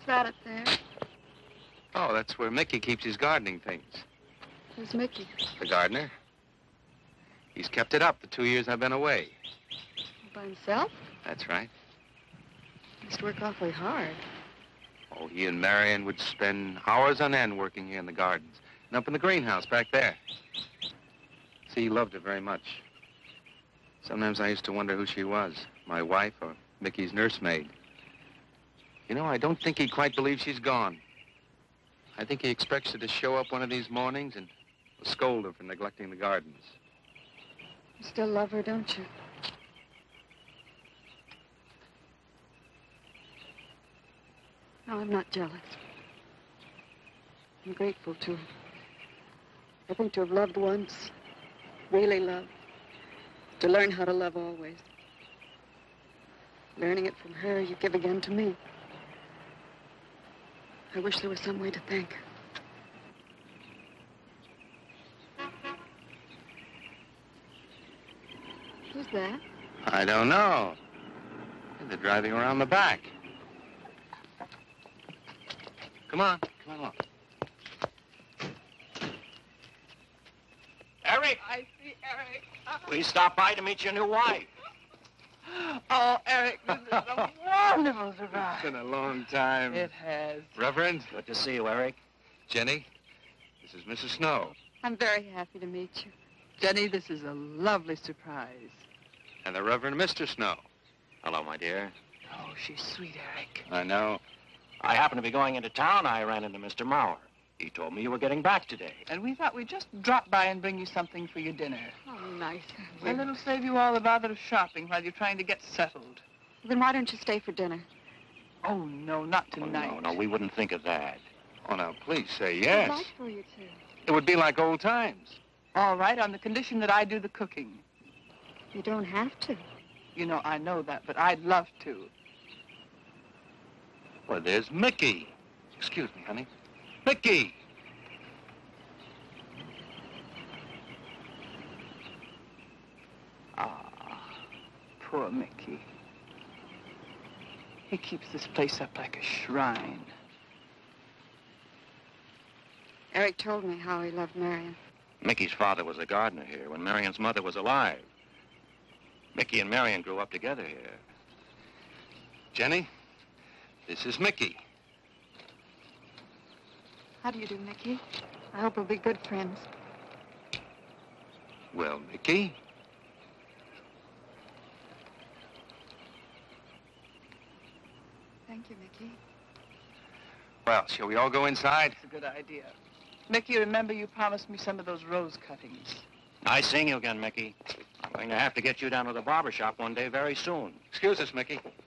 that up there? Oh, that's where Mickey keeps his gardening things. Who's Mickey? The gardener. He's kept it up the 2 years I've been away. By himself? That's right. Must work awfully hard. Oh, he and Marion would spend hours on end working here in the gardens and up in the greenhouse back there. See, he loved her very much. Sometimes I used to wonder who she was, my wife or Mickey's nursemaid. You know, I don't think he quite believes she's gone. I think he expects her to show up one of these mornings and scold her for neglecting the gardens. You still love her, don't you? No, I'm not jealous. I'm grateful to her. I think to have loved once, really loved, to learn how to love always. Learning it from her, you give again to me. I wish there was some way to thank her. Who's that? I don't know. They're driving around the back. Come on along. Eric! I see Eric. We stopped by to meet your new wife. Oh, Eric, this is a wonderful surprise. It's been a long time. It has. Reverend, Good to see you, Eric. Jenny, this is Mrs. Snow. I'm very happy to meet you. Jenny, this is a lovely surprise. And the Reverend Mr. Snow. Hello, my dear. Oh, she's sweet, Eric. I know. I happened to be going into town. I ran into Mr. Mauer. He told me you were getting back today. And we thought we'd just drop by and bring you something for your dinner. Oh, nice. And it'll save you all the bother of shopping while you're trying to get settled. Then why don't you stay for dinner? Oh, no, not tonight. Oh, no, we wouldn't think of that. Oh, now, please say I'd yes. like for you to. It would be like old times. All right, on the condition that I do the cooking. You don't have to. You know, I know that, but I'd love to. Well, there's Mickey. Excuse me, honey. Mickey! Ah, poor Mickey. He keeps this place up like a shrine. Eric told me how he loved Marion. Mickey's father was a gardener here when Marion's mother was alive. Mickey and Marion grew up together here. Jenny, this is Mickey. How do you do, Mickey? I hope we'll be good friends. Well, Mickey? Thank you, Mickey. Well, shall we all go inside? It's a good idea. Mickey, remember you promised me some of those rose cuttings. Nice seeing you again, Mickey. I'm going to have to get you down to the barber shop one day very soon. Excuse us, Mickey.